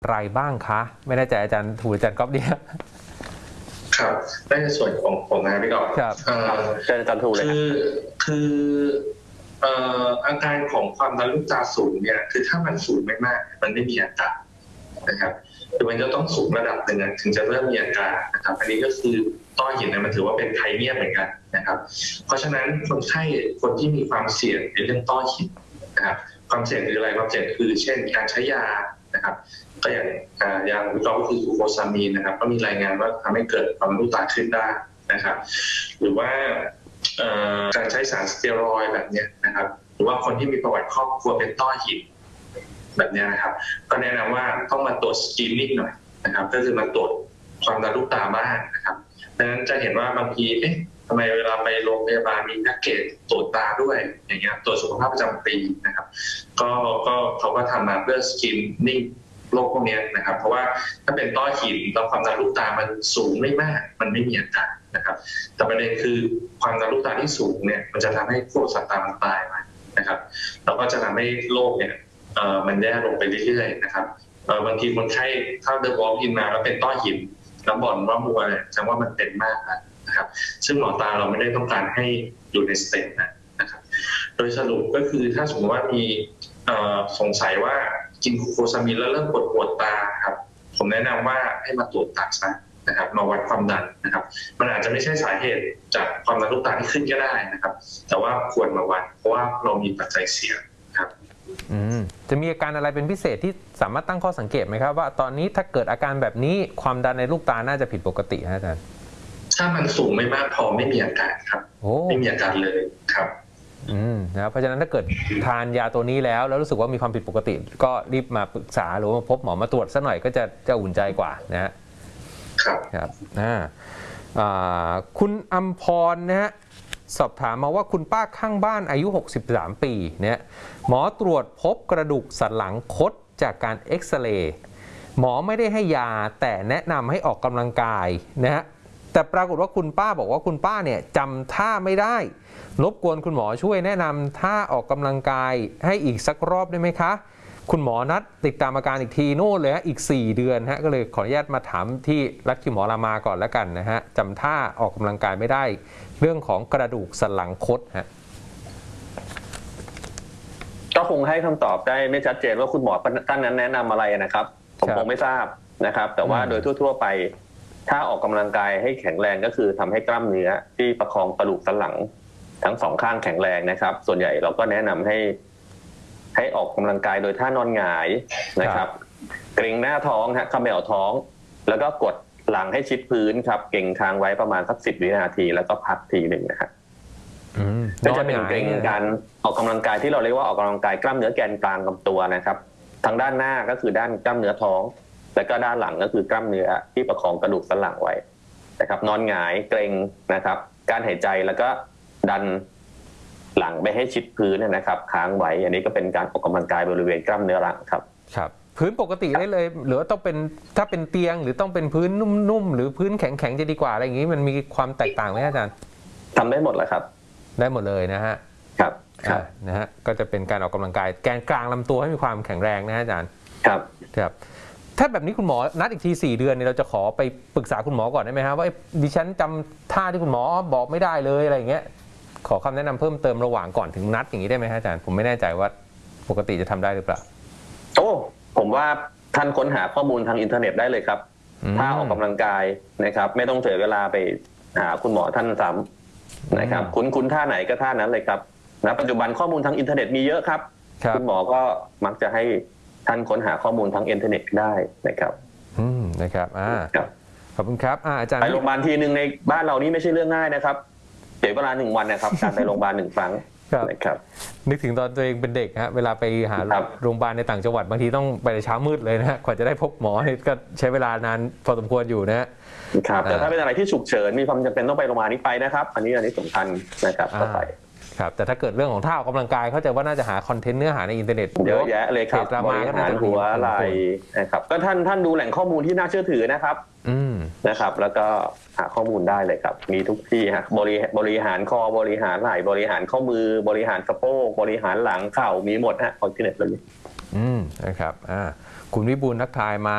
ไรบ้างคะไม่แน่ใจอาจารย์ถูกอาจารย์ก๊อฟเนี่ยครับในส่วนของผมนะพี่ดอกครับเชิญอาจารย์ถูกเลยคืออาการของความดันลูกตาสูงเนี่ยคือถ้ามันสูงไม่มากมันไม่มีอาการนะครับคือมันจะต้องสูงระดับหนึ่งถึงจะเริ่มมีอาการนะครับอันนี้ก็คือต้อหินเนี่ยมันถือว่าเป็นไทเมียเหมือนกันนะครับเพราะฉะนั้นคนไข้คนที่มีความเสี่ยงในเรื่องต้อหินนะครับความเสี่ยงคืออะไรความเสี่ยงคือเช่นการใช้ยานะครับก็อย่างยาของพี่ก๊อฟก็คือกลูโคซามีนนะครับก็มีรายงานว่าทำให้เกิดความลูกตาขึ้นได้นะครับหรือว่าการใช้สารสเตียรอยด์แบบนี้นะครับหรือว่าคนที่มีประวัติครอบครัวเป็นต้อหินแบบนี้นะครับก็แนะนำว่าต้องมาตรวจสกรีนนิ่งหน่อยนะครับก็คือมาตรวจความดันลูกตาบ้างนะครับดังนั้นจะเห็นว่าบางทีทำไมเวลาไปโรงพยาบาลมีแพ็กเกจตรวจตาด้วยอย่างเงี้ยตรวจสุขภาพประจำปีนะครับก็เขาก็ทำมาเพื่อสกรีนนิ่งโรคพวกนี้นะครับเพราะว่าถ้าเป็นต้อหินแล้วความดันลูกตามันสูงไม่มากมันไม่มีอาการนะครับแต่ประเด็นคือความดันลูกตาที่สูงเนี่ยมันจะทำให้พวกสัตว์ตามันตายไปนะครับแล้วก็จะทำให้โรคเนี่ยมันแย่ลงไปเรื่อยๆนะครับบางทีคนไข้ถ้าเดินวอล์กอินมาแล้วเป็นต้อหินแล้วบ่นว่ามัวเนี่ยแสดงว่ามันเป็นมากนะครับซึ่งหมอตาเราไม่ได้ต้องการให้อยู่ในสเตจนะครับโดยสรุปก็คือถ้าสมมติว่ามีสงสัยว่ากินกลูโคซามีนแล้วเริ่มปวดตาครับผมแนะนำว่าให้มาตรวจตาซะนะครับมาวัดความดันนะครับมันอาจจะไม่ใช่สาเหตุจากความดันลูกตาที่ขึ้นก็ได้นะครับแต่ว่าควรมาวัดเพราะว่าเรามีปัจจัยเสี่ยงครับจะมีอาการอะไรเป็นพิเศษที่สามารถตั้งข้อสังเกตไหมครับว่าตอนนี้ถ้าเกิดอาการแบบนี้ความดันในลูกตาน่าจะผิดปกตินะอาจารย์ถ้ามันสูงไม่มากพอไม่มีอาการครับไม่มีอาการเลยครับนะเพราะฉะนั้นถ้าเกิดทานยาตัวนี้แล้วรู้สึกว่ามีความผิดปกติก็รีบมาปรึกษาหรือมาพบหมอมาตรวจสักหน่อยก็จะอุ่นใจกว่านะฮะครับคุณอัมพรนะฮะสอบถามมาว่าคุณป้าข้างบ้านอายุ63ปีเนี่ยหมอตรวจพบกระดูกสันหลังคดจากการเอ็กซเรย์หมอไม่ได้ให้ยาแต่แนะนำให้ออกกำลังกายนะฮะแต่ปรากฏว่าคุณป้าบอกว่าคุณป้าเนี่ยจำท่าไม่ได้รบกวนคุณหมอช่วยแนะนำท่าออกกำลังกายให้อีกสักรอบได้ไหมคะคุณหมอนัดติดตามอาการอีกทีโน่นเลยฮะอีก4 เดือนฮะก็เลยขออนุญาตมาถามที่รัฐคิวหมอรามาก่อนแล้วกันนะฮะจำท่าออกกำลังกายไม่ได้เรื่องของกระดูกสันหลังคดฮะก็คงให้คำตอบได้ไม่ชัดเจนว่าคุณหมอท่านนั้นแนะนำอะไรนะครับผมคงไม่ทราบนะครับแต่ว่าโดยทั่วๆไปถ้าออกกำลังกายให้แข็งแรงก็คือทำให้กล้ามเนื้อที่ประคองกระดูกสันหลังทั้งสองข้างแข็งแรงนะครับส่วนใหญ่เราก็แนะนำให้ออกกำลังกายโดยท่านอนหงายนะครับเกร็งหน้าท้องฮะเขม่าท้องแล้วก็กดหลังให้ชิดพื้นครับเกร็งค้างไว้ประมาณสัก10 วินาทีแล้วก็พักทีหนึ่งนะครับก็จะเป็นเกร็งการออกกำลังกายที่เราเรียกว่าออกกำลังกายกล้ามเนื้อแกนกลางลำตัวนะครับทางด้านหน้าก็คือด้านกล้ามเนื้อท้องแล้วก็ด้านหลังก็คือกล้ามเนื้อที่ประคองกระดูกสันหลังไว้นะครับนอนหงายเกร็งนะครับการหายใจแล้วก็ดันหลังไปให้ชิดพื้นนะครับค้างไว้อันนี้ก็เป็นการออกกำลังกายบริเวณกล้ามเนื้อหลังครับพื้นปกติได้เลยหรือว่าต้องเป็นถ้าเป็นเตียงหรือต้องเป็นพื้นนุ่มๆหรือพื้นแข็งๆจะดีกว่าอะไรอย่างนี้มันมีความแตกต่างไหมอาจารย์ทำได้หมดเลยครับได้หมดเลยนะฮะครับนะฮะก็จะเป็นการออกกำลังกายแกนกลางลำตัวให้มีความแข็งแรงนะอาจารย์ครับถ้าแบบนี้คุณหมอนัดอีกที4 เดือนเนี่ยเราจะขอไปปรึกษาคุณหมอก่อนได้ไหมครับว่าดิฉันจำท่าที่คุณหมอบอกไม่ได้เลยอะไรอย่างเงี้ยขอคำแนะนำเพิ่มเติมระหว่างก่อนถึงนัดอย่างนี้ได้ไหมอาจารย์ผมไม่แน่ใจว่าปกติจะทำได้หรือเปล่าผมว่าท่านค้นหาข้อมูลทางอินเทอร์เน็ตได้เลยครับถ้าออกกำลังกายนะครับไม่ต้องเสียเวลาไปหาคุณหมอท่านซ้ำนะครับคุ้นท่าไหนก็ท่านั้นเลยครับนะปัจจุบันข้อมูลทางอินเทอร์เน็ตมีเยอะครับคุณหมอก็มักจะให้ท่านค้นหาข้อมูลทางอินเทอร์เน็ตได้นะครับนะครับขอบคุณครับอาจารย์ไปโรงพยาบาลทีนึงในบ้านเรานี่ไม่ใช่เรื่องง่ายนะครับเสียเวลา1 วันนะครับการไปโรงพยาบาล1 ครั้งนะครับนึกถึงตอนตัวเองเป็นเด็กฮะเวลาไปหาโรงพยาบาลในต่างจังหวัดบางทีต้องไปเช้ามืดเลยนะกว่าจะได้พบหมอก็ใช้เวลานานพอสมควรอยู่นะครับแต่ถ้าเป็นอะไรที่ฉุกเฉินมีความจำเป็นต้องไปโรงพยาบาลนี้ไปนะครับอันนี้สำคัญนะครับก็ไปครับแต่ถ้าเกิดเรื่องของท่าออกกำลังกายเข้าใจว่าน่าจะหาคอนเทนต์เนื้อหาในอินเทอร์เน็ตเยอะแยะเลยครับบริหารหัวไหล่นะครับก็ท่านดูแหล่งข้อมูลที่น่าเชื่อถือนะครับนะครับแล้วก็หาข้อมูลได้เลยครับมีทุกที่ฮะบริหารคอบริหารไหล่บริหารข้อมือบริหารสะโพกบริหารหลังเข่ามีหมดฮะคอนเทนต์เลยนะครับคุณวิบูลย์ทักทายมา